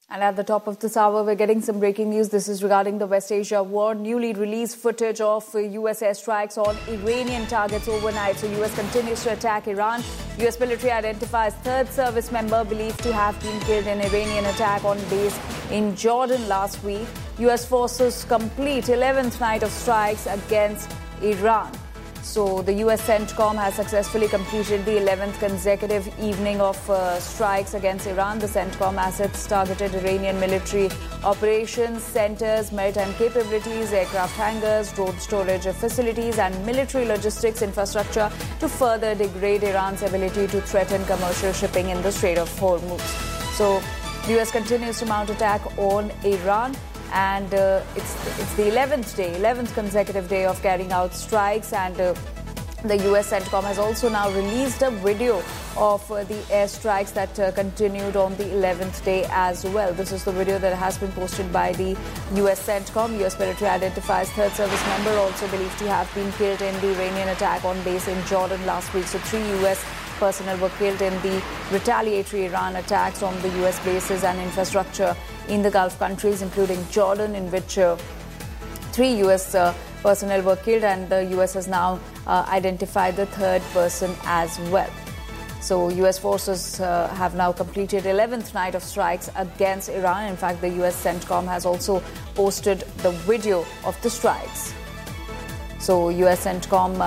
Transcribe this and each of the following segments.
And at the top of this hour, we're getting some breaking news. This is regarding the West Asia war. Newly released footage of US airstrikes on Iranian targets overnight. So US continues to attack Iran. US military identifies third service member believed to have been killed in Iranian attack on base in Jordan last week. US forces complete 11th night of strikes against Iran. So the US CENTCOM has successfully completed the 11th consecutive evening of strikes against Iran. The CENTCOM assets targeted Iranian military operations, centers, maritime capabilities, aircraft hangars, drone storage facilities and military logistics infrastructure to further degrade Iran's ability to threaten commercial shipping in the Strait of Hormuz. So the US continues to mount attack on Iran. And it's the 11th consecutive day of carrying out strikes. And the US CENTCOM has also now released a video of the airstrikes that continued on the 11th day as well. This is the video that has been posted by the US CENTCOM. US military identifies third service member also believed to have been killed in the Iranian attack on base in Jordan last week. So 3 US personnel were killed in the retaliatory Iran attacks on the US bases and infrastructure in the Gulf countries, including Jordan, in which 3 US personnel were killed, and the US has now identified the third person as well. So US forces have now completed 11th night of strikes against Iran. In fact, the US CENTCOM has also posted the video of the strikes. So US CENTCOM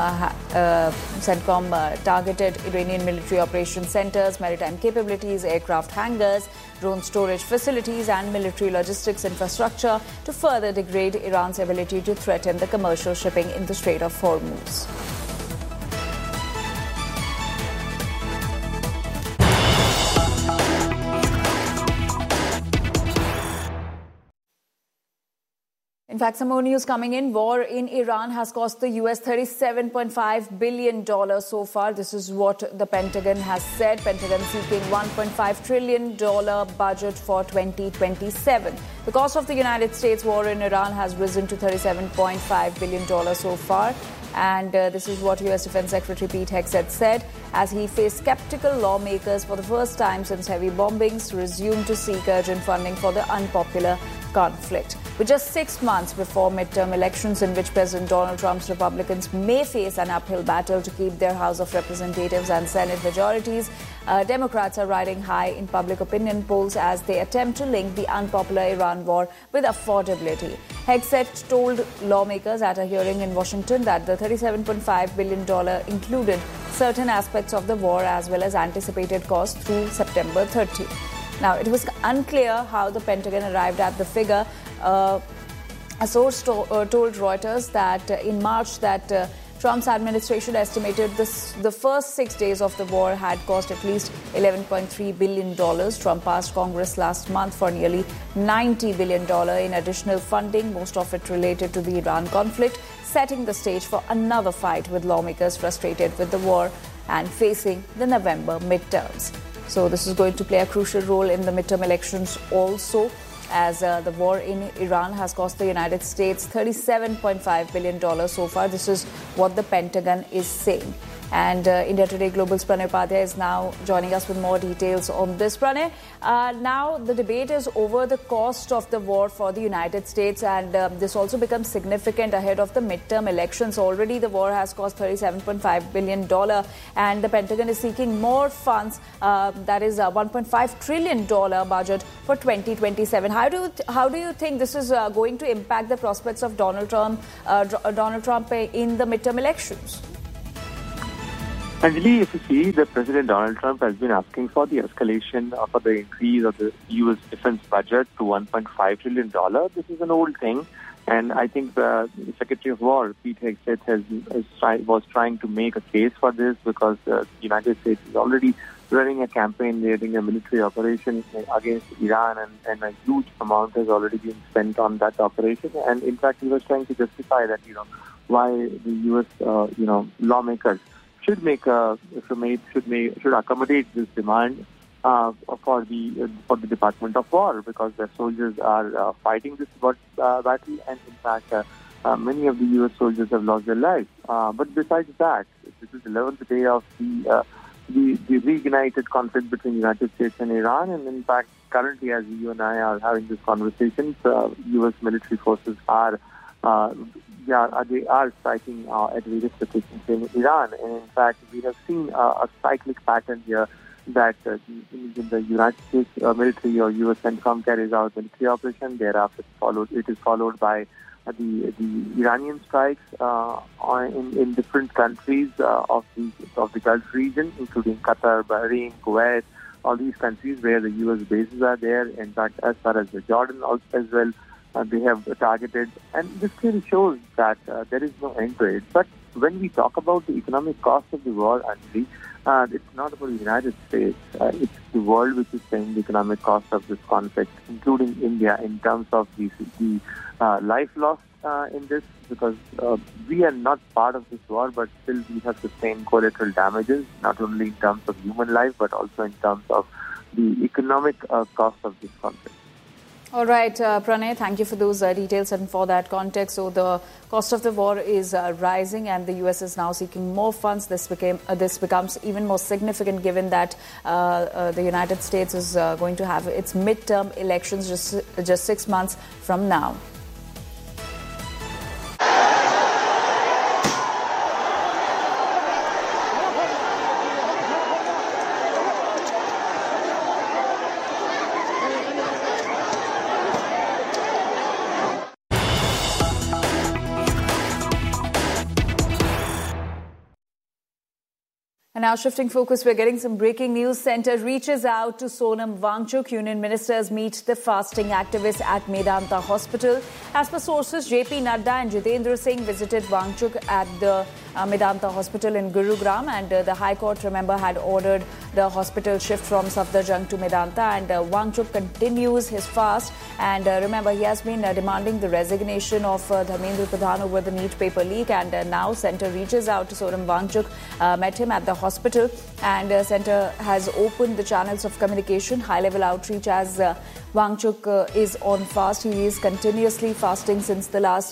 targeted Iranian military operations centers, maritime capabilities, aircraft hangars, drone storage facilities and military logistics infrastructure to further degrade Iran's ability to threaten the commercial shipping in the Strait of Hormuz. In fact, some more news coming in. War in Iran has cost the US $37.5 billion so far. This is what the Pentagon has said. Pentagon seeking $1.5 trillion budget for 2027. The cost of the United States war in Iran has risen to $37.5 billion so far. And this is what US Defense Secretary Pete Hegseth said as he faced skeptical lawmakers for the first time since heavy bombings resumed to seek urgent funding for the unpopular conflict. With just 6 months before midterm elections in which President Donald Trump's Republicans may face an uphill battle to keep their House of Representatives and Senate majorities, Democrats are riding high in public opinion polls as they attempt to link the unpopular Iran war with affordability. Hegseth told lawmakers at a hearing in Washington that the $37.5 billion included certain aspects of the war as well as anticipated costs through September 30. Now, it was unclear how the Pentagon arrived at the figure. A source told Reuters that in March that Trump's administration estimated the first 6 days of the war had cost at least $11.3 billion. Trump asked Congress last month for nearly $90 billion in additional funding, most of it related to the Iran conflict, setting the stage for another fight with lawmakers frustrated with the war and facing the November midterms. So this is going to play a crucial role in the midterm elections also, as the war in Iran has cost the United States $37.5 billion so far. This is what the Pentagon is saying. And India Today Global's Pranay Upadhyay is now joining us with more details on this. Pranay, now the debate is over the cost of the war for the United States, and this also becomes significant ahead of the midterm elections. Already the war has cost $37.5 billion, and the Pentagon is seeking more funds, that is a $1.5 trillion budget for 2027. How do you think this is going to impact the prospects of Donald Trump in the midterm elections? Anjali, if you see, the President Donald Trump has been asking for the escalation for the increase of the U.S. defense budget to $1.5 trillion. This is an old thing, and I think the Secretary of War, Pete Hegseth, was trying to make a case for this because the United States is already running a campaign, leading a military operation against Iran, and a huge amount has already been spent on that operation. And in fact, he was trying to justify that, why the U.S. Lawmakers should accommodate this demand for the Department of War, because the soldiers are fighting this battle, and in fact many of the U.S. soldiers have lost their lives. But besides that, this is the 11th day of the the reignited conflict between the United States and Iran. And in fact, currently, as you and I are having this conversation, U.S. military forces are striking at various locations in Iran. And in fact, we have seen a cyclic pattern here that in the United States military or U.S. CENTCOM carries out military operation. Thereafter, it is followed by the Iranian strikes in different countries of the Gulf region, including Qatar, Bahrain, Kuwait, all these countries where the U.S. bases are there. In fact, as far as the Jordan also as well, they have targeted. And this clearly shows that there is no end to it. But when we talk about the economic cost of the war, Anjali, it's not about the United States. It's the world which is paying the economic cost of this conflict, including India, in terms of the life lost in this, because we are not part of this war, but still we have sustained collateral damages, not only in terms of human life, but also in terms of the economic cost of this conflict. All right, Pranay, thank you for those details and for that context. So the cost of the war is rising and the U.S. is now seeking more funds. This becomes even more significant given that the United States is going to have its midterm elections just 6 months from now. And now shifting focus, we're getting some breaking news. Centre reaches out to Sonam Wangchuk. Union ministers meet the fasting activists at Medanta Hospital. As per sources, JP Nadda and Jitendra Singh visited Wangchuk at the Medanta Hospital in Gurugram, and the High Court, remember, had ordered the hospital shift from Safdarjung to Medanta, and Wangchuk continues his fast. And remember, he has been demanding the resignation of Dharmendra Pradhan over the NEET paper leak, and now Centre reaches out to Sonam Wangchuk, met him at the hospital, and Centre has opened the channels of communication, high-level outreach, as Wangchuk is on fast. He is continuously fasting since the last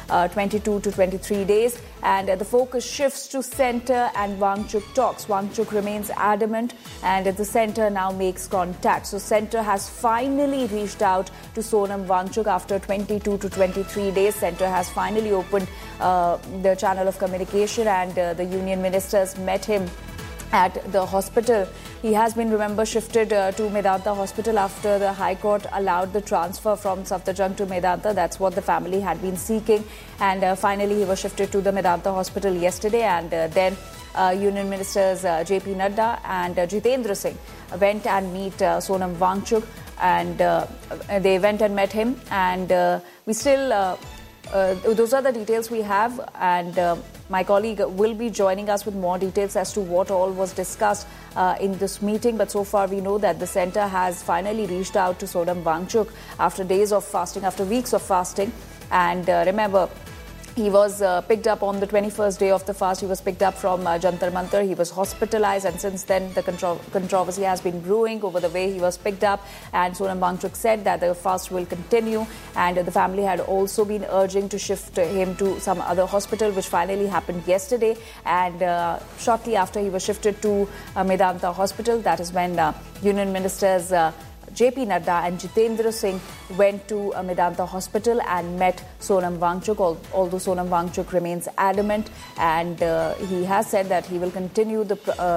22 to 23 days, and the focus shifts to Centre and Wangchuk talks. Wangchuk remains adamant, and the Centre now makes contact. So Centre has finally reached out to Sonam Wangchuk after 22 to 23 days. Centre has finally opened the channel of communication, and the union ministers met him at the hospital. He has been, remember, shifted to Medanta Hospital after the High Court allowed the transfer from Safdarjung to Medanta. That's what the family had been seeking. And finally, he was shifted to the Medanta Hospital yesterday. And then Union Ministers JP Nadda and Jitendra Singh went and meet Sonam Wangchuk. And they went and met him. And we still... those are the details we have, and my colleague will be joining us with more details as to what all was discussed in this meeting. But so far we know that the Centre has finally reached out to Sonam Wangchuk after days of fasting, after weeks of fasting. And remember, he was picked up on the 21st day of the fast. He was picked up from Jantar Mantar. He was hospitalized, and since then the controversy has been brewing over the way he was picked up. And Sonam Wangchuk said that the fast will continue, and the family had also been urging to shift him to some other hospital, which finally happened yesterday. And shortly after he was shifted to Medanta Hospital, that is when Union Ministers JP Nadda and Jitendra Singh went to Medanta Hospital and met Sonam Wangchuk, although Sonam Wangchuk remains adamant, and he has said that he will continue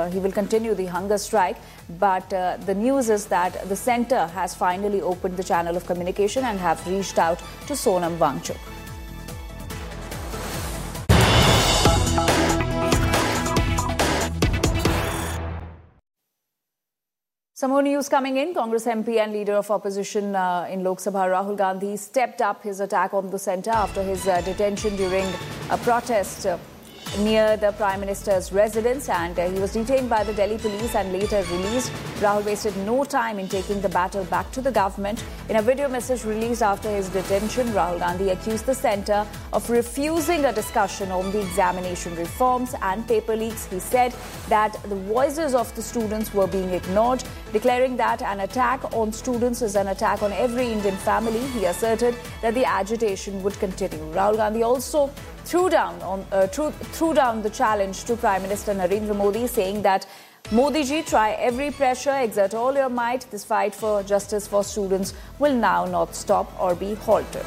the hunger strike. But the news is that the Centre has finally opened the channel of communication and have reached out to Sonam Wangchuk. Some more news coming in. Congress MP and leader of opposition in Lok Sabha, Rahul Gandhi, stepped up his attack on the Centre after his detention during a protest near the Prime Minister's residence, and he was detained by the Delhi police and later released. Rahul wasted no time in taking the battle back to the government. In a video message released after his detention, Rahul Gandhi accused the Centre of refusing a discussion on the examination reforms and paper leaks. He said that the voices of the students were being ignored, declaring that an attack on students is an attack on every Indian family. He asserted that the agitation would continue. Rahul Gandhi also threw down the challenge to Prime Minister Narendra Modi, saying that Modi ji, try every pressure, exert all your might. This fight for justice for students will now not stop or be halted.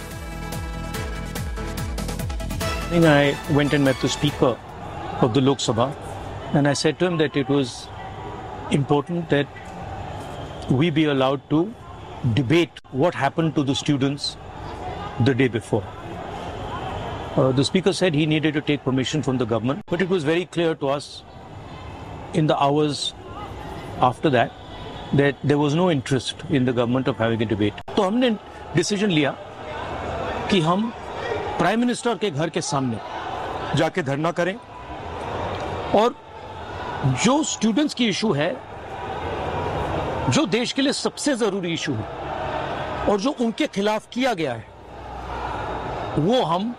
I went and met the Speaker of the Lok Sabha, and I said to him that it was important that we be allowed to debate what happened to the students the day before. The Speaker said he needed to take permission from the government, but it was very clear to us in the hours after that there was no interest in the government of having a debate. तो हमने decision लिया कि हम prime minister के घर के सामने जाके धरना करें और जो स्टूडेंट्स की इशू है, जो देश के लिए सबसे जरूरी इशू है और जो उनके खिलाफ किया गया है, वो हम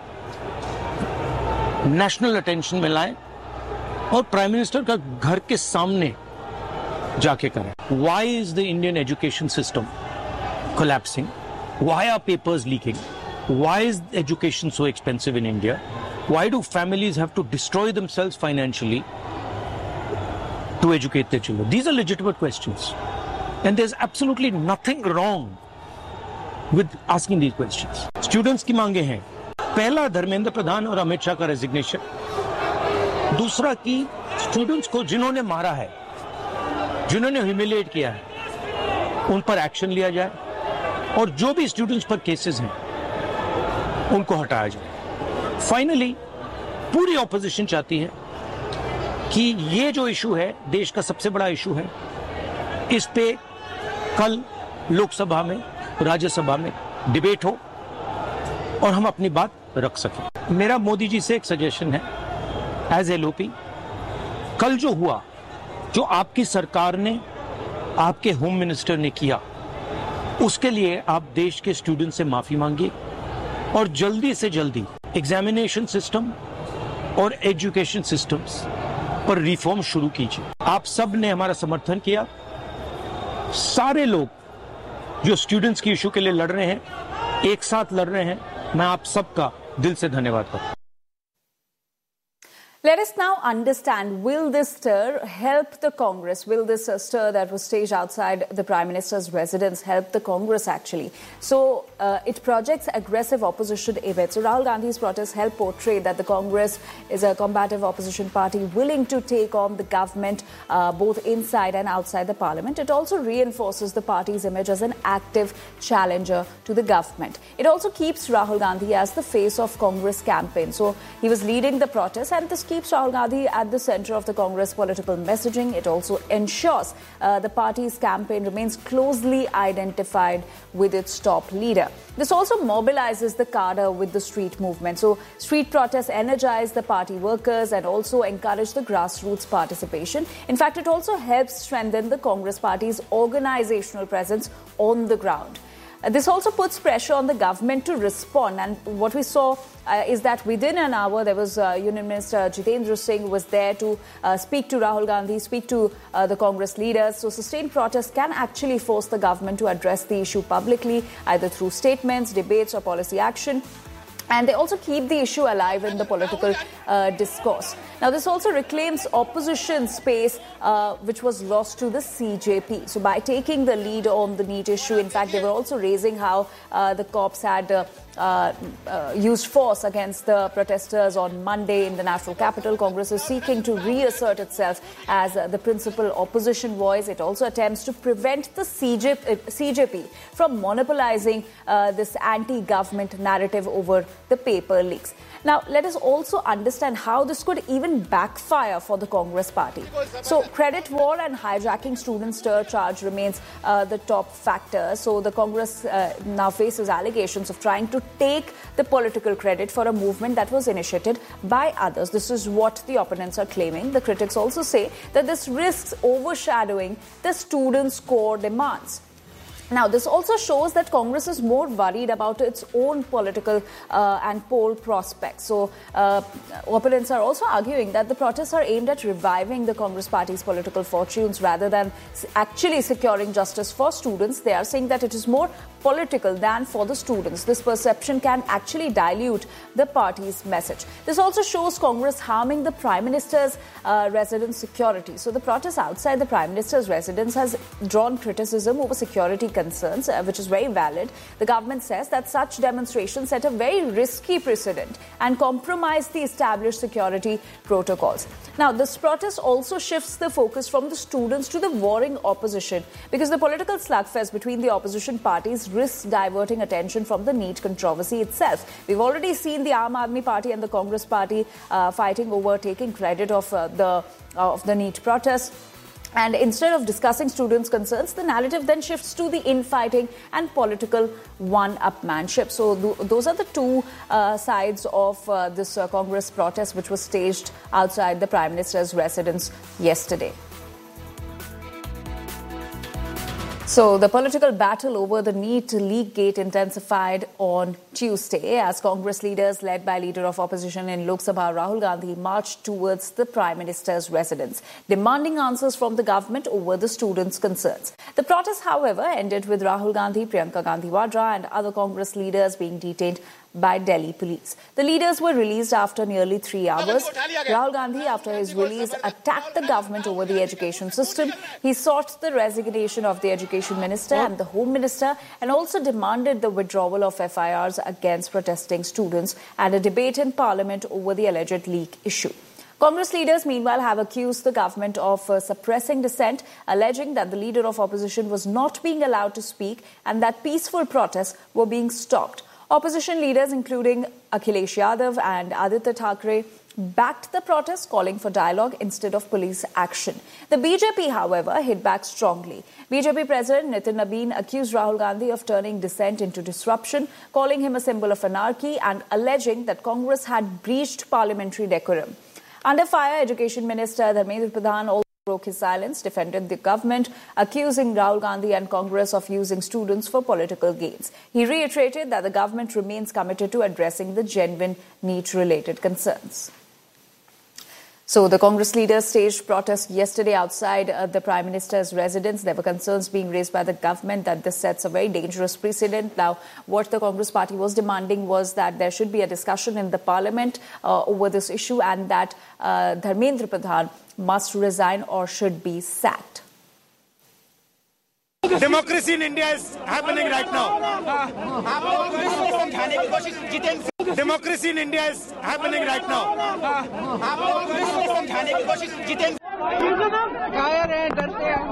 नेशनल अटेंशन में लाएं और प्राइम मिनिस्टर का घर के सामने जाके करें. Why is the Indian education system collapsing? Why are papers leaking? Why is education so expensive in India? Why do families have to destroy themselves financially to educate their children? These are legitimate questions. And there's absolutely nothing wrong with asking these questions. Students की मांगे हैं. पहला धर्मेंद्र प्रधान और अमित शाह का resignation. दूसरा कि students को जिन्होंने मारा है, जिन्होंने ह्यूमिलिएट किया है, उन पर एक्शन लिया जाए और जो भी स्टूडेंट्स पर केसेस हैं उनको हटाया जाए. फाइनली पूरी ऑपोजिशन चाहती है कि ये जो इशू है, देश का सबसे बड़ा इशू है, इस पे कल लोकसभा में, राज्यसभा में डिबेट हो और हम अपनी बात रख सकें. मेरा मोदी जी से एक सजेशन है एज एलओपी, कल जो हुआ, जो आपकी सरकार ने, आपके होम मिनिस्टर ने किया, उसके लिए आप देश के स्टूडेंट से माफी मांगिए और जल्दी से जल्दी एग्जामिनेशन सिस्टम और एजुकेशन सिस्टम्स पर रिफॉर्म शुरू कीजिए. आप सब ने हमारा समर्थन किया. सारे लोग जो स्टूडेंट्स की इशू के लिए लड़ रहे हैं, एक साथ लड़ रहे हैं. मैं आप सबका दिल से धन्यवाद करता हूं. Let us now understand, will this stir help the Congress? Will this stir that was staged outside the Prime Minister's residence help the Congress actually? So it projects aggressive opposition image. So Rahul Gandhi's protests help portray that the Congress is a combative opposition party willing to take on the government both inside and outside the parliament. It also reinforces the party's image as an active challenger to the government. It also keeps Rahul Gandhi as the face of Congress campaign. So he was leading the protests, and this keeps Rahul Gandhi at the centre of the Congress political messaging. It also ensures the party's campaign remains closely identified with its top leader. This also mobilizes the cadre with the street movement. So street protests energize the party workers and also encourage the grassroots participation. In fact, it also helps strengthen the Congress party's organizational presence on the ground. This also puts pressure on the government to respond. And what we saw is that within an hour, there was Union Minister Jitendra Singh was there to speak to Rahul Gandhi, speak to the Congress leaders. So sustained protests can actually force the government to address the issue publicly, either through statements, debates or policy action. And they also keep the issue alive in the political discourse. Now, this also reclaims opposition space, which was lost to the CJP. So, by taking the lead on the NEET issue, in fact, they were also raising how the cops had used force against the protesters on Monday in the national capital. Congress is seeking to reassert itself as the principal opposition voice. It also attempts to prevent the CJP from monopolizing this anti-government narrative over the paper leaks. Now, let us also understand how this could even backfire for the Congress party. So, credit war and hijacking student stir charge remains the top factor. So, the Congress now faces allegations of trying to take the political credit for a movement that was initiated by others. This is what the opponents are claiming. The critics also say that this risks overshadowing the students' core demands. Now, this also shows that Congress is more worried about its own political and poll prospects. So, opponents are also arguing that the protests are aimed at reviving the Congress party's political fortunes rather than actually securing justice for students. They are saying that it is more political than for the students. This perception can actually dilute the party's message. This also shows Congress harming the Prime Minister's residence security. So, the protest outside the Prime Minister's residence has drawn criticism over security concerns, which is very valid. The government says that such demonstrations set a very risky precedent and compromise the established security protocols. Now, this protest also shifts the focus from the students to the warring opposition, because the political slugfest between the opposition parties risks diverting attention from the NEET controversy itself. We've already seen the Aam Aadmi Party and the Congress Party fighting over taking credit of the NEET protest. And instead of discussing students' concerns, the narrative then shifts to the infighting and political one-upmanship. So those are the two sides of this Congress protest, which was staged outside the Prime Minister's residence yesterday. So the political battle over the NEET leak gate intensified on Tuesday as Congress leaders led by Leader of Opposition in Lok Sabha Rahul Gandhi marched towards the Prime Minister's residence, demanding answers from the government over the students' concerns. The protest, however, ended with Rahul Gandhi, Priyanka Gandhi Vadra and other Congress leaders being detained by Delhi police. The leaders were released after nearly 3 hours. Rahul Gandhi, after his release, attacked the government over the education system. He sought the resignation of the Education Minister and the Home Minister and also demanded the withdrawal of FIRs against protesting students and a debate in Parliament over the alleged leak issue. Congress leaders, meanwhile, have accused the government of suppressing dissent, alleging that the Leader of Opposition was not being allowed to speak and that peaceful protests were being stopped. Opposition leaders, including Akhilesh Yadav and Aditya Thackeray, backed the protest, calling for dialogue instead of police action. The BJP, however, hit back strongly. BJP President Nitin Nabin accused Rahul Gandhi of turning dissent into disruption, calling him a symbol of anarchy and alleging that Congress had breached parliamentary decorum. Under fire, Education Minister Dharmendra Pradhan also broke his silence, defended the government, accusing Rahul Gandhi and Congress of using students for political gains. He reiterated that the government remains committed to addressing the genuine NEET-related concerns. So the Congress leaders staged protests yesterday outside the Prime Minister's residence. There were concerns being raised by the government that this sets a very dangerous precedent. Now, what the Congress party was demanding was that there should be a discussion in the Parliament over this issue and that Dharmendra Pradhan must resign or should be sacked. Democracy in India is happening right now. Democracy in India is happening right now. कायर हैं, डरते हैं,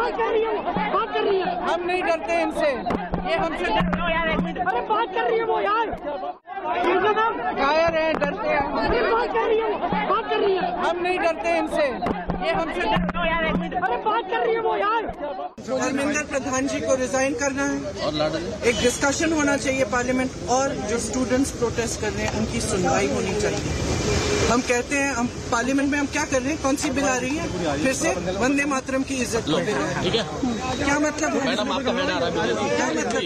हम नहीं डरते इनसे, ये हमसे अरे बात कर रही है वो यार, कायर हैं, डरते हैं, बात कर रही है, हम नहीं डरते इनसे, ये हमसे अरे बात कर रही है वो यार। धर्मेंद्र प्रधान जी को रिजाइन करना है, एक डिस्कशन होना चाहिए पार्लियामेंट, और जो स्टूडेंट्स प्रोटेस्ट कर रहे हैं उनकी सुनवाई होनी चाहिए। हम कहते हैं हम पार्लियामेंट में हम क्या कर रहे हैं, कौन सी बिल आ रही है, फिर से वंदे मातरम की इज्जत को बिल है, क्या मतलब है, क्या मतलब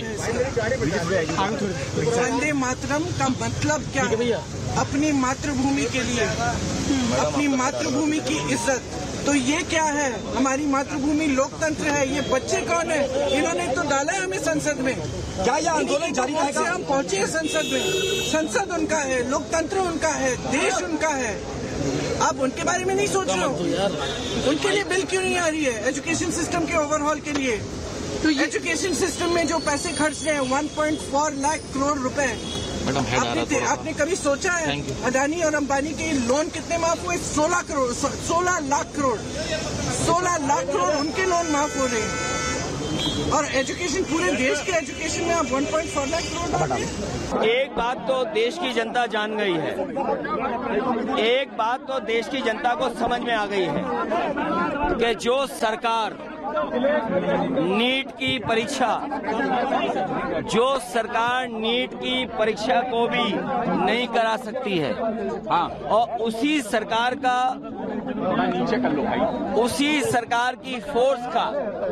है वंदे मातरम का मतलब क्या है, अपनी मातृभूमि के लिए, अपनी मातृभूमि की इज्जत, तो ये क्या है, हमारी मातृभूमि लोकतंत्र है, ये बच्चे कौन है, इन्होंने तो डाला है हमें संसद में, क्या यह आंदोलन जारी रहेगा, हम पहुंचे हैं संसद में, संसद उनका है, लोकतंत्र उनका है, देश उनका है, आप उनके बारे में नहीं सोच रहे हो, उनके लिए बिल क्यों नहीं आ रही है, एजुकेशन सिस्टम के ओवरहॉल के लिए, तो एजुकेशन सिस्टम में जो पैसे खर्च रहे हैं 1.4 लाख करोड़ रुपए, आपने कभी सोचा है अडानी और अंबानी के लोन कितने माफ हुए, 16 लाख करोड़ उनके लोन माफ हो रहे हैं, और एजुकेशन पूरे देश के एजुकेशन में आप 1.4 लाख करोड़। एक बात तो देश की जनता जान गई है, एक बात तो देश की जनता को समझ में आ गई है कि जो सरकार नीट की परीक्षा, जो सरकार नीट की परीक्षा को भी नहीं करा सकती है, और उसी सरकार की फोर्स का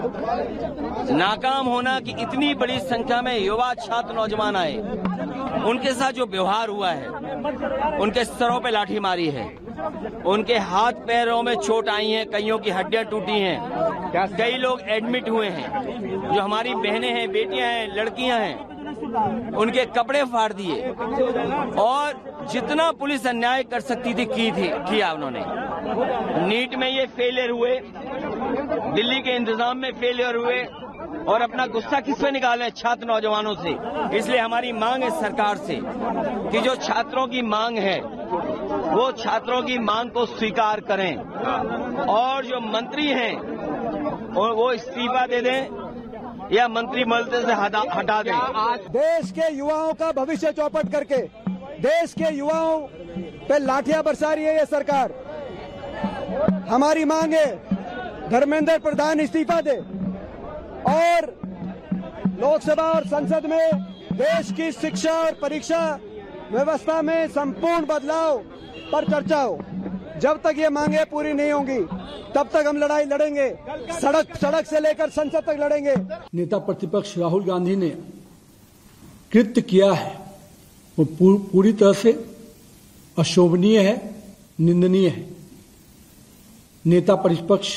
नाकाम होना कि इतनी बड़ी संख्या में युवा छात्र नौजवान आए, उनके साथ जो व्यवहार हुआ है, उनके सरों पे लाठी मारी है, उनके हाथ पैरों में चोट आई है, कईयों की हड्डियां टूटी हैं, कई लोग एडमिट हुए हैं, जो हमारी बहनें हैं, बेटियां हैं, लड़कियां हैं, उनके कपड़े फाड़ दिए और जितना पुलिस अन्याय कर सकती थी किया उन्होंने। नीट में ये फेलियर हुए, दिल्ली के इंतजाम में फेलियर हुए और अपना गुस्सा किस पे निकाले? छात्र नौजवानों से। इसलिए हमारी मांग है सरकार से कि जो छात्रों की मांग है वो छात्रों की मांग को स्वीकार करें और जो मंत्री हैं वो इस्तीफा दे दें या मंत्रिमंडल से हटा दें। देश के युवाओं का भविष्य चौपट करके देश के युवाओं पे लाठियां बरसा रही है ये सरकार। हमारी मांग है धर्मेंद्र प्रधान इस्तीफा दे और लोकसभा और संसद में देश की शिक्षा और परीक्षा व्यवस्था में संपूर्ण बदलाव पर चर्चा हो। जब तक ये मांगे पूरी नहीं होंगी तब तक हम लड़ाई लड़ेंगे, सड़क से लेकर संसद तक लड़ेंगे। नेता प्रतिपक्ष राहुल गांधी ने कृत्य किया है वो पूरी तरह से अशोभनीय है, निंदनीय है। नेता प्रतिपक्ष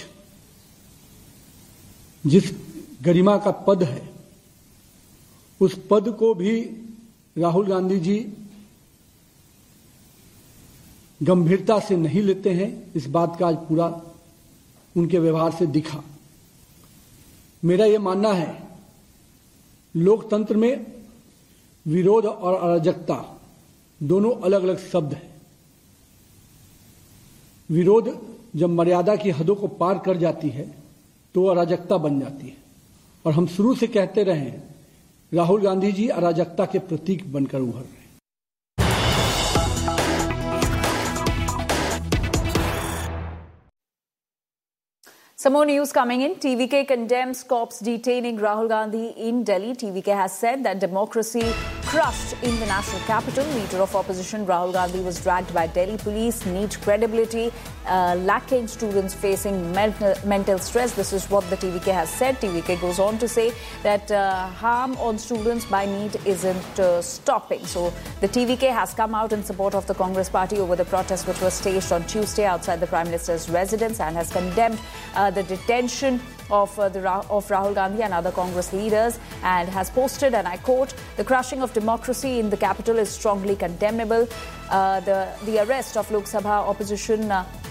जिस गरिमा का पद है उस पद को भी राहुल गांधी जी गंभीरता से नहीं लेते हैं। इस बात का आज पूरा उनके व्यवहार से दिखा। मेरा ये मानना है लोकतंत्र में विरोध और अराजकता दोनों अलग अलग शब्द हैं। विरोध जब मर्यादा की हदों को पार कर जाती है तो अराजकता बन जाती है और हम शुरू से कहते रहे हैं राहुल गांधी जी अराजकता के प्रतीक बनकर उभर रहे हैं। Some more news coming in. TVK condemns cops detaining Rahul Gandhi in Delhi. TVK has said that democracy crushed in the national capital. Leader of opposition Rahul Gandhi was dragged by Delhi police. NEET credibility lacking, students facing mental stress. This is what the TVK has said. TVK goes on to say that harm on students by NEET isn't stopping. So the TVK has come out in support of the Congress party over the protest which was staged on Tuesday outside the Prime Minister's residence and has condemned the detention of Rahul Gandhi and other Congress leaders and has posted, and I quote, "The crushing of democracy in the capital is strongly condemnable. The arrest of Lok Sabha opposition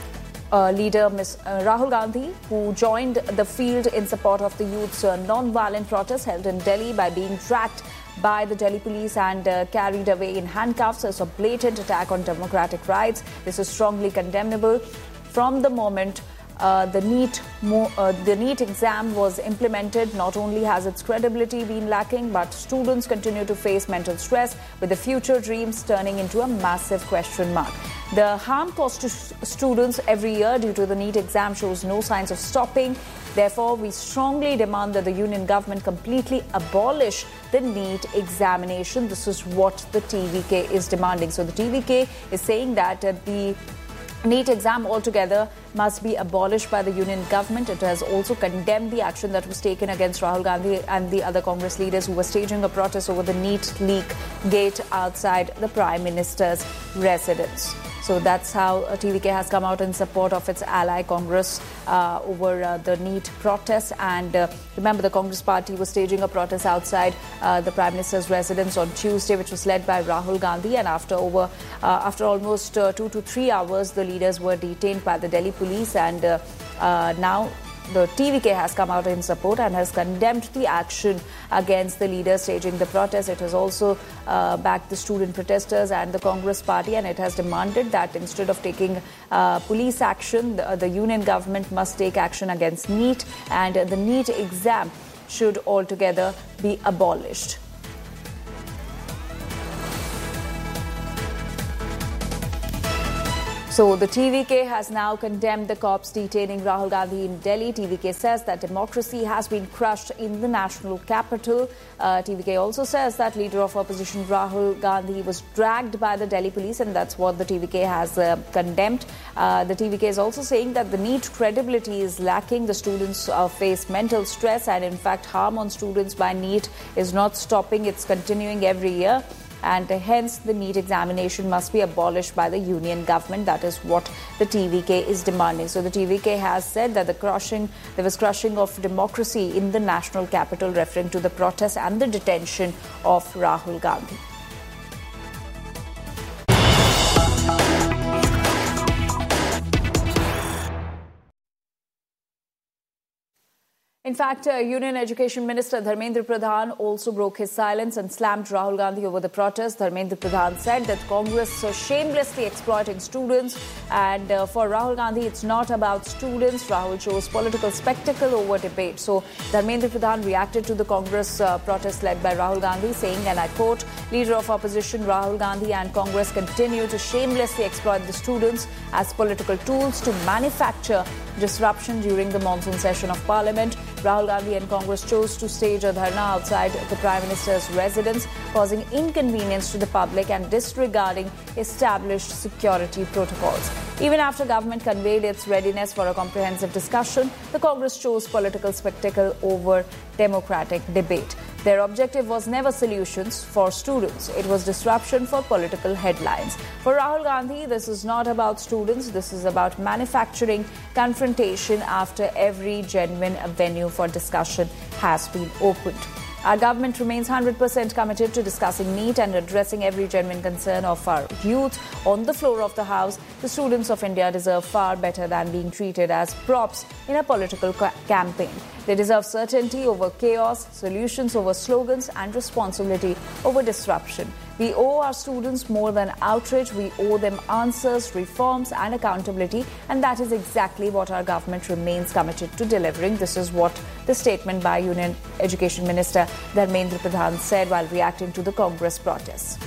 leader Ms. Rahul Gandhi, who joined the field in support of the youth's non-violent protest held in Delhi by being dragged by the Delhi police and carried away in handcuffs, is a blatant attack on democratic rights. This is strongly condemnable. From the moment the NEET exam was implemented, not only has its credibility been lacking, but students continue to face mental stress, with the future dreams turning into a massive question mark. The harm caused to students every year due to the NEET exam shows no signs of stopping. Therefore, we strongly demand that the union government completely abolish the NEET examination." This is what the TVK is demanding. So the TVK is saying that the NEET exam altogether must be abolished by the union government. It has also condemned the action that was taken against Rahul Gandhi and the other Congress leaders who were staging a protest over the NEET leak gate outside the Prime Minister's residence. So that's how TVK has come out in support of its ally Congress over the NEET protests. And remember, the Congress party was staging a protest outside the Prime Minister's residence on Tuesday, which was led by Rahul Gandhi. And after almost 2 to 3 hours, the leaders were detained by the Delhi police. And now the TVK has come out in support and has condemned the action against the leaders staging the protest. It has also backed the student protesters and the Congress party, and it has demanded that instead of taking police action, the union government must take action against NEET, and the NEET exam should altogether be abolished. So the TVK has now condemned the cops detaining Rahul Gandhi in Delhi. TVK says that democracy has been crushed in the national capital. TVK also says that leader of opposition Rahul Gandhi was dragged by the Delhi police, and that's what the TVK has condemned. The TVK is also saying that the NEET credibility is lacking. The students face mental stress, and in fact harm on students by NEET is not stopping. It's continuing every year. And hence the NEET examination must be abolished by the union government. That is what the TVK is demanding. So the TVK has said that there was crushing of democracy in the national capital, referring to the protest and the detention of Rahul Gandhi. In fact, Union Education Minister Dharmendra Pradhan also broke his silence and slammed Rahul Gandhi over the protest. Dharmendra Pradhan said that Congress is shamelessly exploiting students, and for Rahul Gandhi, it's not about students. Rahul chose political spectacle over debate. So Dharmendra Pradhan reacted to the Congress protest led by Rahul Gandhi, saying, and I quote, "Leader of opposition Rahul Gandhi and Congress continue to shamelessly exploit the students as political tools to manufacture disruption during the monsoon session of Parliament. Rahul Gandhi and Congress chose to stage a dharna outside the Prime Minister's residence, causing inconvenience to the public and disregarding established security protocols. Even after government conveyed its readiness for a comprehensive discussion, the Congress chose political spectacle over democratic debate. Their objective was never solutions for students. It was disruption for political headlines. For Rahul Gandhi, this is not about students. This is about manufacturing confrontation after every genuine venue for discussion has been opened. Our government remains 100% committed to discussing NEET and addressing every genuine concern of our youth on the floor of the House. The students of India deserve far better than being treated as props in a political campaign. They deserve certainty over chaos, solutions over slogans, and responsibility over disruption. We owe our students more than outrage. We owe them answers, reforms, and accountability. And that is exactly what our government remains committed to delivering. This is what the statement by Union Education Minister Dharmendra Pradhan said while reacting to the Congress protests.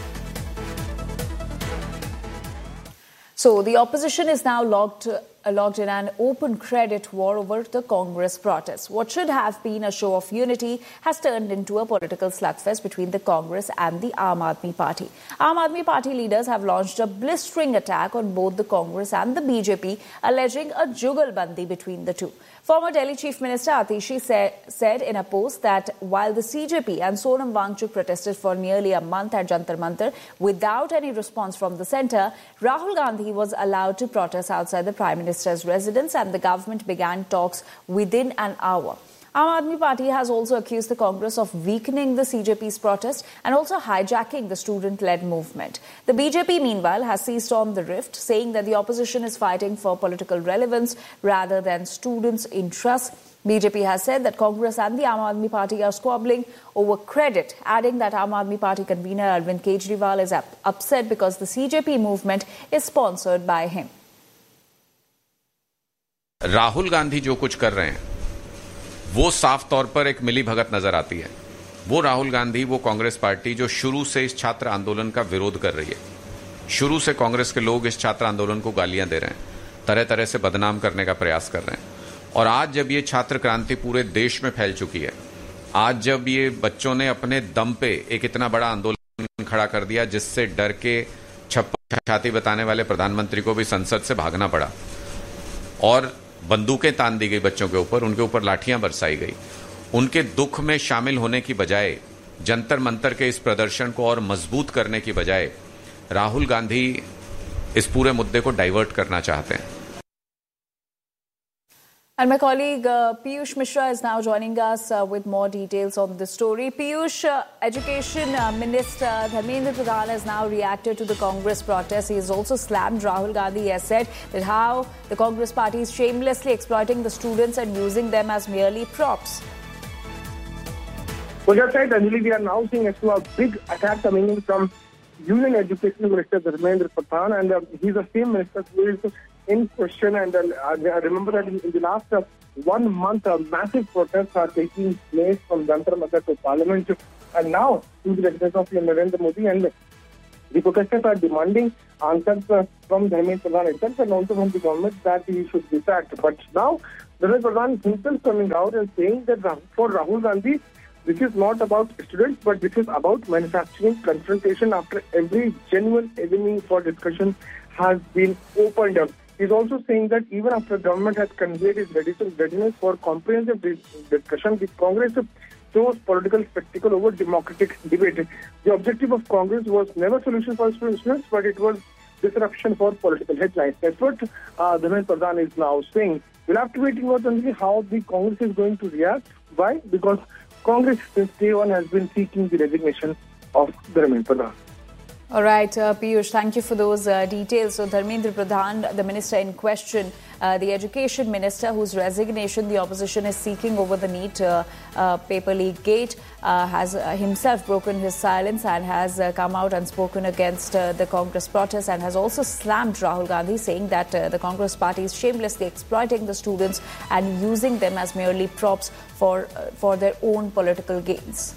So the opposition is now locked in an open credit war over the Congress protests. What should have been a show of unity has turned into a political slugfest between the Congress and the Aam Aadmi Party. Aam Aadmi Party leaders have launched a blistering attack on both the Congress and the BJP, alleging a jugalbandi between the two. Former Delhi Chief Minister Atishi said in a post that while the CJP and Sonam Wangchuk protested for nearly a month at Jantar Mantar without any response from the centre, Rahul Gandhi was allowed to protest outside the Prime Minister's residence, and the government began talks within an hour. Aam Aadmi Party has also accused the Congress of weakening the CJP's protest and also hijacking the student-led movement. The BJP, meanwhile, has seized on the rift, saying that the opposition is fighting for political relevance rather than students' interests. BJP has said that Congress and the Aam Aadmi Party are squabbling over credit, adding that Aam Aadmi Party convener Arvind Kejriwal is upset because the CJP movement is sponsored by him. Rahul Gandhi जो कुछ कर रहे हैं वो साफ तौर पर एक मिली भगत नजर आती है। वो राहुल गांधी, वो कांग्रेस पार्टी जो शुरू से इस छात्र आंदोलन का विरोध कर रही है, शुरू से कांग्रेस के लोग इस छात्र आंदोलन को गालियां दे रहे हैं, तरह तरह से बदनाम करने का प्रयास कर रहे हैं। और आज जब ये छात्र क्रांति पूरे देश में फैल चुकी है, आज जब ये बच्चों ने अपने दम पे एक इतना बड़ा आंदोलन खड़ा कर दिया जिससे डर के छाती बताने वाले प्रधानमंत्री को भी संसद से भागना पड़ा और बंदूकें तान दी गई बच्चों के ऊपर, उनके ऊपर लाठियां बरसाई गई, उनके दुख में शामिल होने की बजाय, जंतर मंतर के इस प्रदर्शन को और मजबूत करने की बजाय राहुल गांधी इस पूरे मुद्दे को डाइवर्ट करना चाहते हैं। And my colleague Piyush Mishra is now joining us with more details on the story. Piyush, Education Minister Dharmendra Pradhan has now reacted to the Congress protest. He has also slammed Rahul Gandhi. He has said that how the Congress party is shamelessly exploiting the students and using them as merely props. Well, that's right, Anjali. We are now seeing a big attack coming in from Union Education Minister Dharmendra Pradhan, and he's the same minister who is in question. And I remember that in the last 1 month, massive protests are taking place from Jantar Mantar to Parliament, and now to the residence of Narendra Modi. And The protesters are demanding answers from Dharmendra Pradhan itself and also from the government that he should be sacked. But now, Dharmendra Pradhan himself coming out and saying that for Rahul Gandhi, this is not about students, but this is about manufacturing confrontation after every genuine avenue for discussion has been opened up. He's also saying that even after government has conveyed its readiness for comprehensive discussion, the Congress chose political spectacle over democratic debate. The objective of Congress was never solution for students, but it was disruption for political headlines. That's what Dharmendra Pradhan is now saying. We'll have to wait and watch and see how the Congress is going to react. Why? Because Congress since day one has been seeking the resignation of Dharmendra Pradhan. All right, Piyush, thank you for those details. So Dharmendra Pradhan, the minister in question, the education minister whose resignation the opposition is seeking over the NEET paper leak gate, has himself broken his silence and has come out and spoken against the Congress protests and has also slammed Rahul Gandhi, saying that the Congress party is shamelessly exploiting the students and using them as merely props for their own political gains.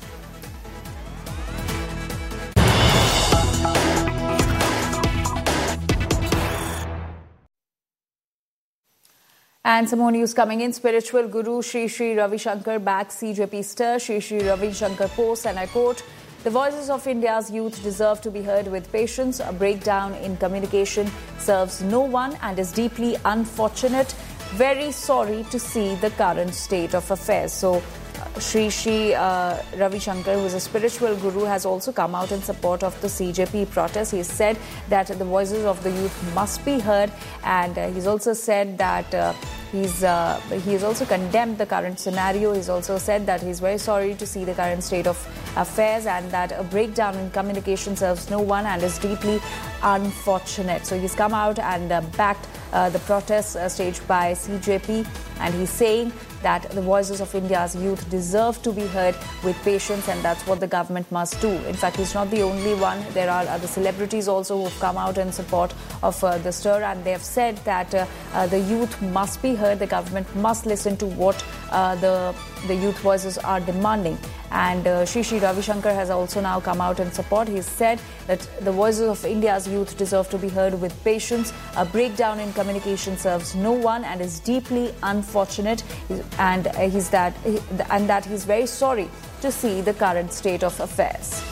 And some more news coming in. Spiritual Guru Sri Sri Ravi Shankar backs CJP stir. Sri Sri Ravi Shankar posts, and I quote, "The voices of India's youth deserve to be heard with patience. A breakdown in communication serves no one and is deeply unfortunate. Very sorry to see the current state of affairs." So Sri Sri Ravi Shankar, who is a spiritual guru, has also come out in support of the CJP protest. He said that the voices of the youth must be heard, and he's also said that he's also condemned the current scenario. He's also said that he's very sorry to see the current state of affairs and that a breakdown in communication serves no one and is deeply unfortunate. So he's come out and backed the protests staged by CJP, and he's saying that the voices of India's youth deserve to be heard with patience, and that's what the government must do. In fact, he's not the only one. There are other celebrities also who have come out in support of the stir, and they have said that the youth must be heard. The government must listen to what the youth voices are demanding. And Sri Sri Ravi Shankar has also now come out in support. He said that the voices of India's youth deserve to be heard with patience. A breakdown in communication serves no one and is deeply unfortunate. And that he's very sorry to see the current state of affairs.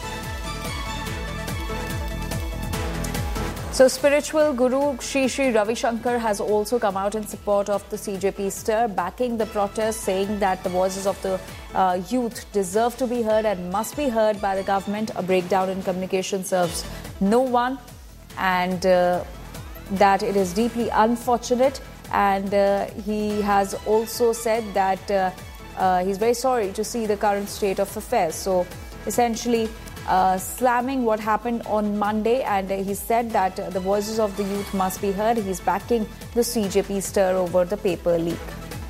So spiritual guru Sri Sri Ravi Shankar has also come out in support of the CJP stir, backing the protest, saying that the voices of the youth deserve to be heard and must be heard by the government. A breakdown in communication serves no one, and that it is deeply unfortunate. And he has also said that he's very sorry to see the current state of affairs. So essentially slamming what happened on Monday, and he said that the voices of the youth must be heard. He's backing the CJP stir over the paper leak.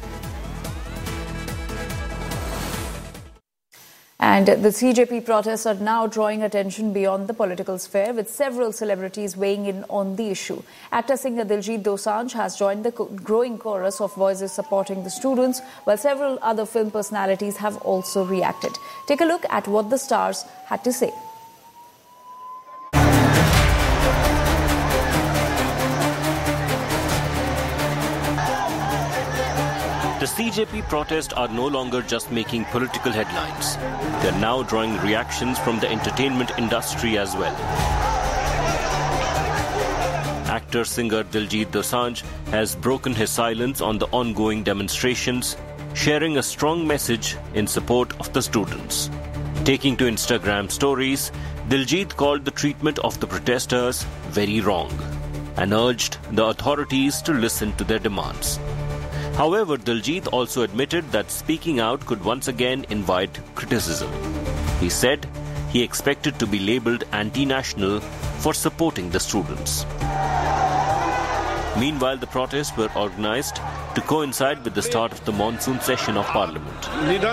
And the CJP protests are now drawing attention beyond the political sphere, with several celebrities weighing in on the issue. Actor singer Diljit Dosanjh has joined the growing chorus of voices supporting the students, while several other film personalities have also reacted. Take a look at what the stars had to say. The CJP protests are no longer just making political headlines. They're now drawing reactions from the entertainment industry as well. Actor-singer Diljit Dosanjh has broken his silence on the ongoing demonstrations, sharing a strong message in support of the students. Taking to Instagram stories, Diljit called the treatment of the protesters very wrong and urged the authorities to listen to their demands. However, Diljit also admitted that speaking out could once again invite criticism. He said he expected to be labelled anti-national for supporting the students. Meanwhile, the protests were organised to coincide with the start of the monsoon session of Parliament.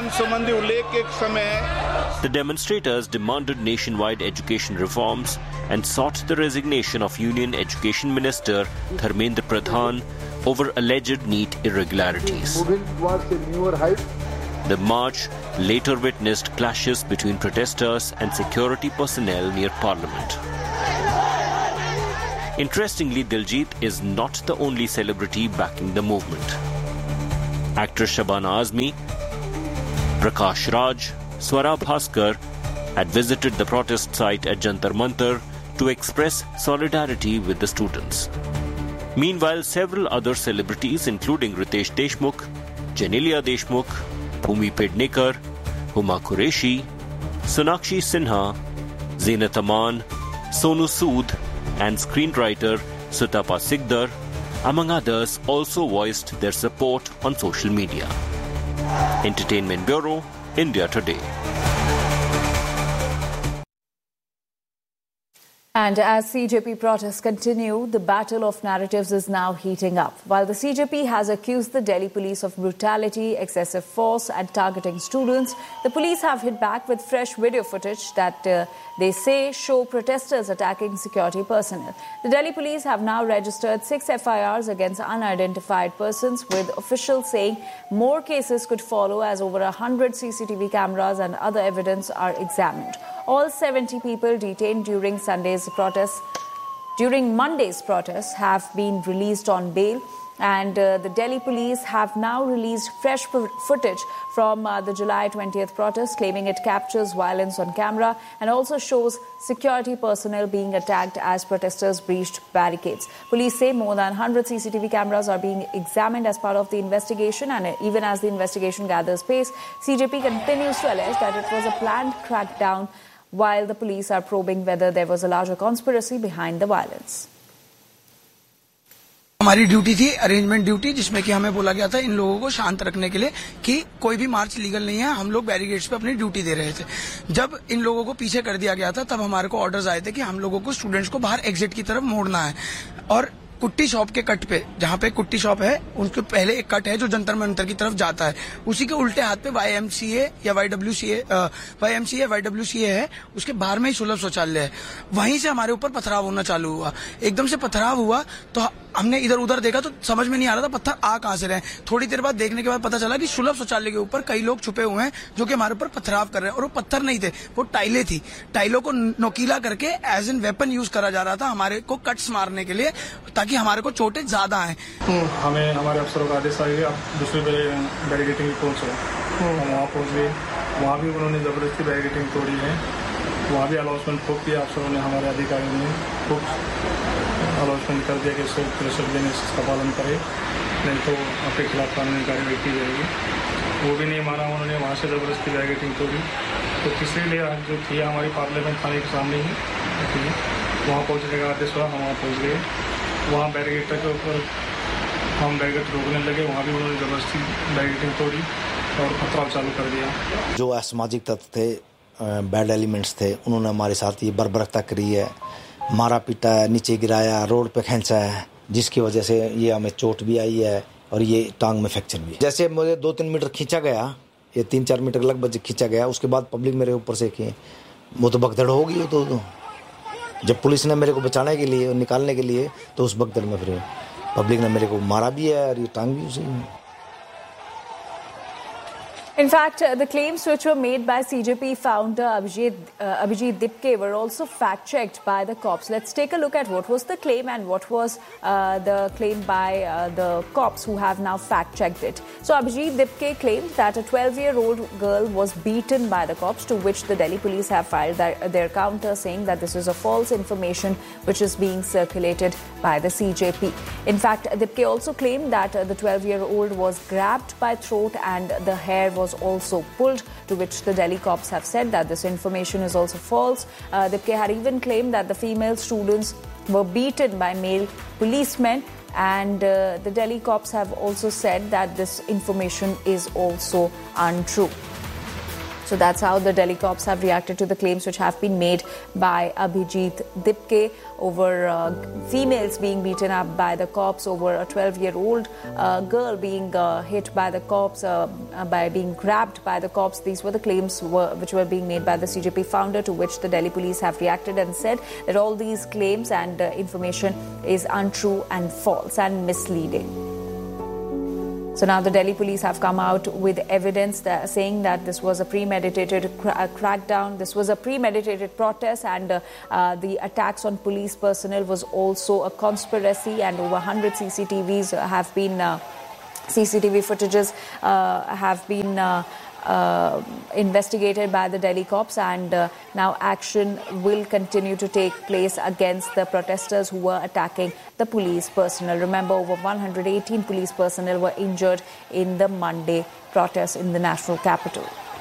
The demonstrators demanded nationwide education reforms and sought the resignation of Union Education Minister Dharmendra Pradhan over alleged NEET irregularities. Moving towards a newer height, The march later witnessed clashes between protesters and security personnel near Parliament. Interestingly, Diljit is not the only celebrity backing the movement. Actress Shabana Azmi, Prakash Raj, Swara Bhaskar had visited the protest site at Jantar Mantar to express solidarity with the students. Meanwhile, several other celebrities including Ritesh Deshmukh, Janelia Deshmukh, Bhumi Pednekar, Huma Qureshi, Sonakshi Sinha, Zeenat Aman, Sonu Sood and screenwriter Sutapa Sikdar, among others, also voiced their support on social media. Entertainment Bureau, India Today. And as CJP protests continue, the battle of narratives is now heating up. While the CJP has accused the Delhi police of brutality, excessive force and targeting students, the police have hit back with fresh video footage that they say show protesters attacking security personnel. The Delhi police have now registered 6 FIRs against unidentified persons, with officials saying more cases could follow as over 100 CCTV cameras and other evidence are examined. All 70 people detained during Monday's protests have been released on bail, and the Delhi police have now released fresh footage from the July 20th protest, claiming it captures violence on camera and also shows security personnel being attacked as protesters breached barricades. Police say more than 100 CCTV cameras are being examined as part of the investigation, and even as the investigation gathers pace, CJP continues to allege that it was a planned crackdown, while the police are probing whether there was a larger conspiracy behind the violence. हमारी duty थी arrangement duty, जिसमें कि हमें बोला गया था इन लोगों को शांत रखने के लिए कि कोई भी मार्च लीगल नहीं है। हम लोग बैरिकेड्स पे अपनी ड्यूटी दे रहे थे। जब इन लोगों को पीछे कर दिया गया था, तब हमारे को ऑर्डर्स आए थे कि हम लोगों को स्टूडेंट्स को बाहर एग्जिट की तरफ मोड़ना है। और कुट्टी शॉप के कट पे, जहाँ पे कुट्टी शॉप है, उनके पहले एक कट है जो जंतर मंतर की तरफ जाता है, उसी के उल्टे हाथ पे YMCA या YWCA है, उसके बाहर में ही सुलभ शौचालय है। वहीं से हमारे ऊपर पथराव होना चालू हुआ। एकदम से पथराव हुआ तो हमने इधर उधर देखा तो समझ में नहीं आ रहा था पत्थर आ कहां से रहे। थोड़ी देर बाद देखने के बाद पता चला कि सुलभ शौचालय के ऊपर कई लोग छुपे हुए हैं जो कि हमारे ऊपर पथराव कर रहे हैं। और वो पत्थर नहीं थे, वो टाइलें थी। टाइलों को नोकीला करके एज एन वेपन यूज करा जा रहा था हमारे को कट्स मारने के लिए, ताकि हमारे को चोटें ज्यादा आए। हमें हमारे अफसरों का आदेश आया कि आप दूसरी बैरिकेडिंग पहुंचो। हम वहाँ पहुंच गए, वहाँ भी उन्होंने जबरदस्ती बैरिकेडिंग तोड़ी है। वहाँ भी अलाउंसमेंट ठोक दिया अफसरों ने, हमारे अधिकारियों ने खूब अलाउंसमेंट कर दिया कि इसको प्रेशर देने इसका पालन करे, नहीं तो आपके खिलाफ कानूनी कार्रवाई की जाएगी। वो भी नहीं माना उन्होंने, वहाँ से जबरदस्ती बैरिकेडिंग तोड़ी। तो तीसरी लिहाज जो थी हमारी पार्लियामेंट थाने के सामने ही थी, वहाँ पहुँचने का आदेश हुआ। हम वहाँ पहुँच गए, वहाँ बैरिकेड के ऊपर हम बैरिकेड रोकने लगे, वहाँ भी उन्होंने जबरदस्ती बैरिकेडिंग तोड़ी और पथराव चालू कर दिया। जो असामाजिक तत्व थे, बैड एलिमेंट्स थे, उन्होंने हमारे साथ ये बर्बरता करी है, मारा पीटा है, नीचे गिराया, रोड पे खींचा है, जिसकी वजह से ये हमें चोट भी आई है और ये टांग में फ्रैक्चर भी है। जैसे मुझे 2-3 मीटर खींचा गया, ये 3-4 मीटर लगभग खींचा गया, उसके बाद पब्लिक मेरे ऊपर से की वो तो भगदड़ हो गई। तो जब पुलिस ने मेरे को बचाने के लिए और निकालने के लिए, तो उस भगदड़ में फिर पब्लिक ने मेरे को मारा भी है और ये टांग भी उसी। In fact, the claims which were made by CJP founder Abhijit Dipke were also fact-checked by the cops. Let's take a look at what was the claim and what was the claim by the cops who have now fact-checked it. So Abhijit Dipke claimed that a 12-year-old girl was beaten by the cops, to which the Delhi police have filed their counter, saying that this is a false information which is being circulated by the CJP. In fact, Dipke also claimed that the 12-year-old was grabbed by throat and the hair was also pulled, to which the Delhi cops have said that this information is also false. Dipke had even claimed that the female students were beaten by male policemen, and the Delhi cops have also said that this information is also untrue. So that's how the Delhi cops have reacted to the claims which have been made by Abhijit Dipke over females being beaten up by the cops, over a 12-year-old girl being hit by the cops, by being grabbed by the cops. These were the claims which were being made by the CJP founder, to which the Delhi police have reacted and said that all these claims and information is untrue and false and misleading. So now the Delhi police have come out with evidence saying that this was a premeditated crackdown. This was a premeditated protest, and the attacks on police personnel was also a conspiracy. And over 100 CCTV footages have been investigated by the Delhi cops, and now action will continue to take place against the protesters who were attacking the police personnel. Remember, over 118 police personnel were injured in the Monday protests in the national capital.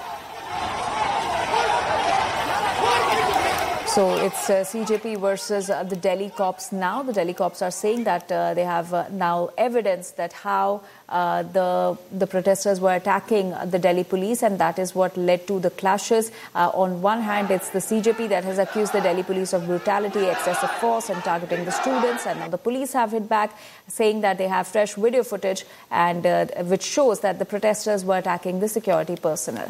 So it's CJP versus the Delhi cops now. The Delhi cops are saying that they have now evidence that how the protesters were attacking the Delhi police, and that is what led to the clashes. On one hand, it's the CJP that has accused the Delhi police of brutality, excessive force and targeting the students, and now the police have hit back, saying that they have fresh video footage and which shows that the protesters were attacking the security personnel.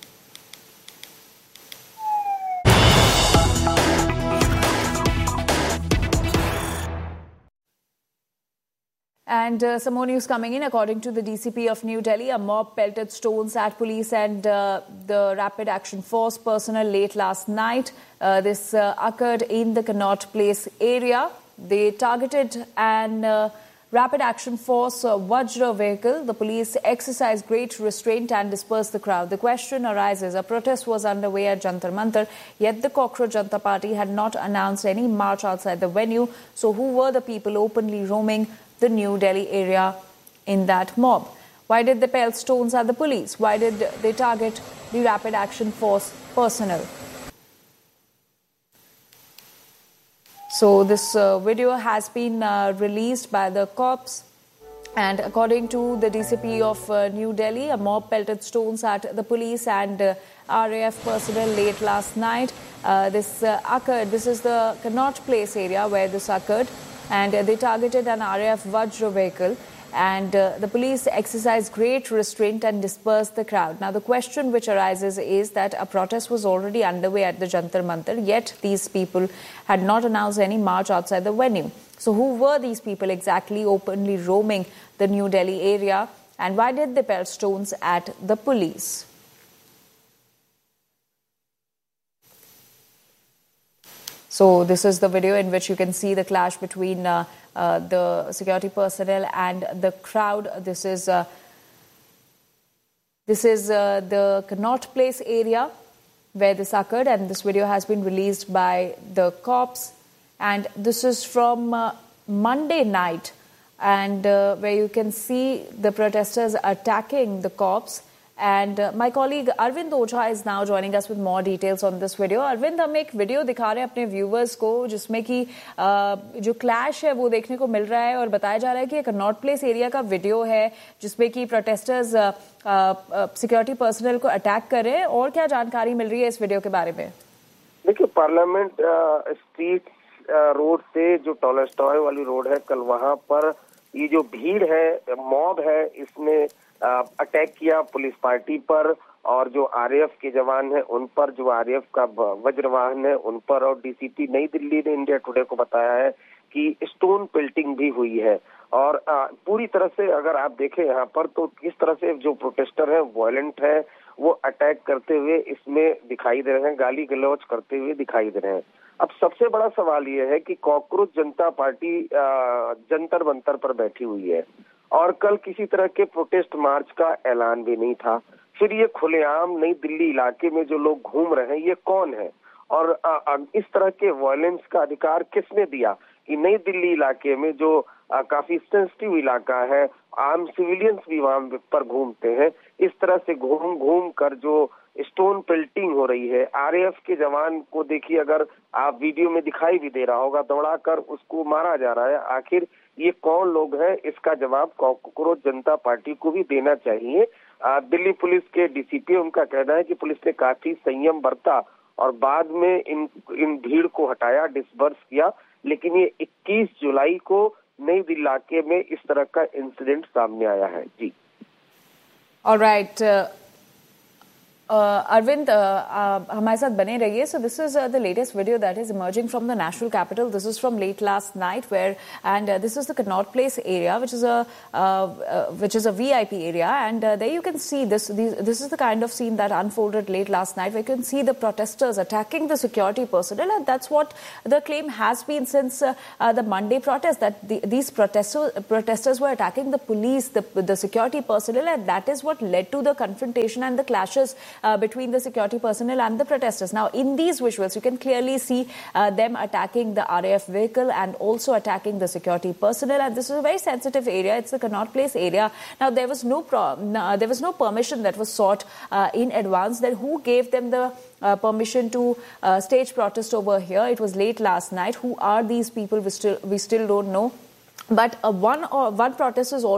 And some more news coming in. According to the DCP of New Delhi, a mob pelted stones at police and the Rapid Action Force personnel late last night. This occurred in the Connaught Place area. They targeted an Rapid Action Force Vajra vehicle. The police exercised great restraint and dispersed the crowd. The question arises, a protest was underway at Jantar Mantar, yet the Cockroach Janata Party had not announced any march outside the venue. So who were the people openly roaming the New Delhi area in that mob? Why did they pelt stones at the police? Why did they target the Rapid Action Force personnel? So this video has been released by the cops, and according to the DCP of New Delhi, a mob pelted stones at the police and RAF personnel late last night. This occurred. This is the Connaught Place area where this occurred, and they targeted an RAF Vajra vehicle, and the police exercised great restraint and dispersed the crowd. Now the question which arises is that a protest was already underway at the Jantar Mantar, yet these people had not announced any march outside the venue. So who were these people exactly openly roaming the New Delhi area, and why did they pelt stones at the police? So this is the video in which you can see the clash between the security personnel and the crowd. This is the Connaught Place area where this occurred, and this video has been released by the cops. And this is from Monday night, and where you can see the protesters attacking the cops. And my colleague Arvind Oja is now joining us with more details on this video. Arvind, हम एक video दिखा रहे हैं अपने viewers को जिसमें कि जो क्लैश है वो देखने को मिल रहा है, और बताया जा रहा है कि कनॉट प्लेस एरिया का वीडियो है जिसमें कि प्रोटेस्टर्स सिक्योरिटी पर्सनल को अटैक कर रहे हैं. और क्या जानकारी मिल रही है इस वीडियो के बारे में? देखिए, पार्लियामेंट स्ट्रीट रोड से जो टॉलस्टॉय वाली रोड है, कल वहां पर ये जो भीड़ है, मॉब है, इसने अटैक किया पुलिस पार्टी पर, और जो आरएएफ के जवान हैं उन पर, जो आरएएफ का वज्र वाहन है उन पर. और डीसीपी नई दिल्ली ने इंडिया टुडे को बताया है कि स्टोन पेल्टिंग भी हुई है. और पूरी तरह से अगर आप देखें यहाँ पर तो किस तरह से जो प्रोटेस्टर हैं वायलेंट है, वो अटैक करते हुए इसमें दिखाई दे रहे हैं, गाली गलौज करते हुए दिखाई दे रहे हैं. अब सबसे बड़ा सवाल ये है कि कॉकरोच जनता पार्टी जंतर मंतर पर बैठी हुई है, और कल किसी तरह के प्रोटेस्ट मार्च का ऐलान भी नहीं था. फिर ये खुलेआम नई दिल्ली इलाके में जो लोग घूम रहे हैं, ये कौन है, और इस तरह के वायलेंस का अधिकार किसने दिया कि नई दिल्ली इलाके में जो काफी सेंसिटिव इलाका है, आम सिविलियंस भी वहां पर घूमते हैं, इस तरह से घूम कर जो स्टोन पेल्टिंग हो रही है. आरएएफ के जवान को देखिए, अगर आप वीडियो में दिखाई भी दे रहा होगा, दौड़ाकर उसको मारा जा रहा है. आखिर ये कौन लोग हैं, इसका जवाब कॉकरोच जनता पार्टी को भी देना चाहिए. दिल्ली पुलिस के डीसीपी, उनका कहना है कि पुलिस ने काफी संयम बरता और बाद में इन भीड़ को हटाया, डिस्पर्स किया. लेकिन ये 21 जुलाई को नई दिल्ली इलाके में इस तरह का इंसिडेंट सामने आया है. जी, ऑलराइट. Arvind, हमारे साथ बने रहिए. So this is the latest video that is emerging from the national capital. This is from late last night, and this is the Connaught Place area, which is a VIP area, and there you can see this is the kind of scene that unfolded late last night, where you can see the protesters attacking the security personnel, and that's what the claim has been since the Monday protest, that these protesters were attacking the police, the security personnel, and that is what led to the confrontation and the clashes between the security personnel and the protesters. Now, in these visuals, you can clearly see them attacking the RAF vehicle and also attacking the security personnel. And this is a very sensitive area. It's the Connaught Place area. Now, there was no permission that was sought in advance. Then who gave them the permission to stage protest over here? It was late last night. Who are these people? We still don't know. But one protest is